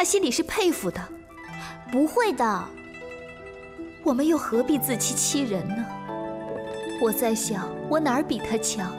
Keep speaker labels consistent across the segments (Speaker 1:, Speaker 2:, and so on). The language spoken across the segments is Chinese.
Speaker 1: 他心里是佩服的。
Speaker 2: 不会的，
Speaker 1: 我们又何必自欺欺人呢？我在想，我哪儿比他强？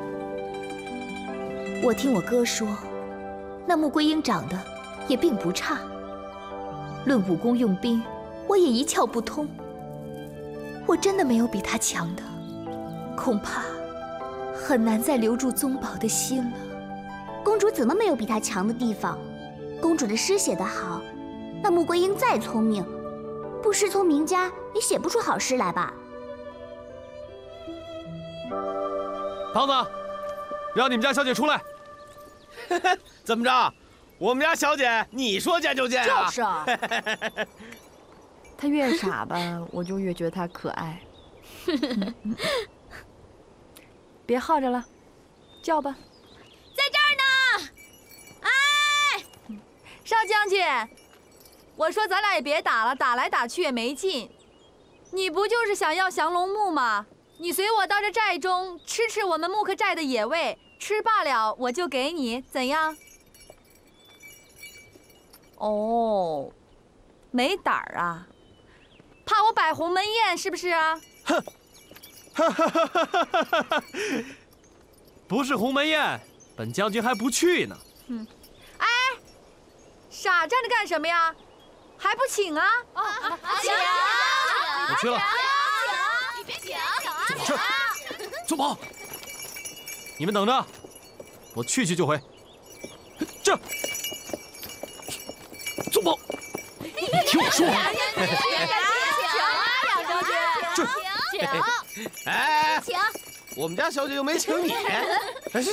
Speaker 1: 我听我哥说，那穆桂英长得也并不差。论武功用兵，我也一窍不通。我真的没有比他强的，恐怕很难再留住宗宝的心了。
Speaker 2: 公主怎么没有比他强的地方？公主的诗写得好，那穆桂英再聪明，不师从名家也写不出好诗来吧？
Speaker 3: 胖子，让你们家小姐出来。
Speaker 4: 怎么着？我们家小姐你说见就见啊？
Speaker 5: 就是啊。他越傻吧，我就越觉得他可爱。别耗着了，叫吧。
Speaker 6: 在这儿呢！哎，
Speaker 5: 少将军，我说咱俩也别打了，打来打去也没劲。你不就是想要降龙木吗？你随我到这寨中吃我们木克寨的野味，吃罢了我就给你，怎样？哦，没胆儿啊？怕我摆鸿门宴是不是啊？
Speaker 3: 哼！不是鸿门宴，本将军还不去呢。
Speaker 5: 哎，傻站着干什么呀？还不请啊？
Speaker 6: 请！
Speaker 3: 我去了。
Speaker 6: 你别请！
Speaker 3: 怎么去？宗宝，你们等着，我去就回。这，宗宝，听我说。
Speaker 6: 请！
Speaker 4: 哎，
Speaker 6: 请！
Speaker 4: 我们家小姐又没请你。